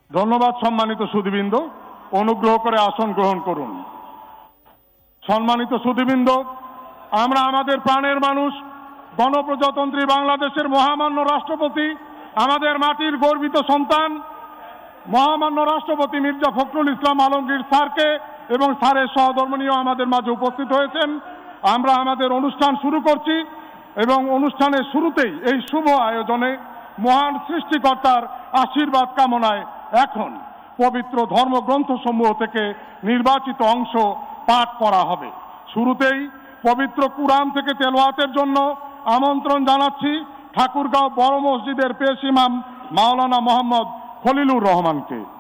ধন্যবাদ। সম্মানিত সুধীবৃন্দ, অনুগ্রহ করে আসন গ্রহণ করুন। সম্মানিত সুধীবৃন্দ, আমরা আমাদের প্রাণের মানুষ, গণপ্রজাতন্ত্রী বাংলাদেশের মহামান্য রাষ্ট্রপতি, আমাদের মাটির গর্বিত সন্তান মহামান্য রাষ্ট্রপতি মির্জা ফখরুল ইসলাম আলমগীর স্যারকে এবং স্যারের সহধর্মিণীও আমাদের মাঝে উপস্থিত হয়েছেন। আমরা আমাদের অনুষ্ঠান শুরু করছি এবং অনুষ্ঠানের শুরুতেই এই শুভ আয়োজনে মহান সৃষ্টিকর্তার আশীর্বাদ কামনায় এখন পবিত্র ধর্মগ্রন্থসমূহ থেকে নির্বাচিত অংশ পাঠ করা হবে। শুরুতেই পবিত্র কুরআন থেকে তেলাওয়াতের জন্য আমন্ত্রণ জানাচ্ছি ঠাকুরগাঁও বড় মসজিদের পেশ ইমাম মাওলানা মোহাম্মদ খলিলুর রহমানকে।